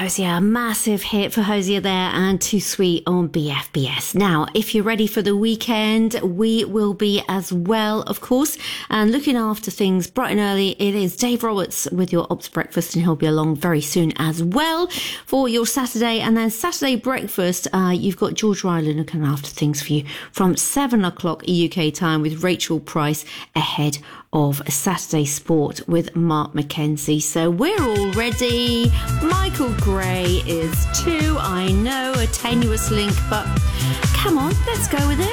Hosier, massive hit for Hosier there, and Too Sweet on BFBS. Now, if you're ready for the weekend, we will be as well, of course, and looking after things bright and early. It is Dave Roberts with your Ops Breakfast, and he'll be along very soon as well for your Saturday. And then Saturday breakfast, you've got George Ryland looking after things for you from 7 o'clock UK time with Rachel Price ahead of Saturday Sport with Mark McKenzie. So we're all ready. Michael Gray is too. I know, a tenuous link, but come on, let's go with it.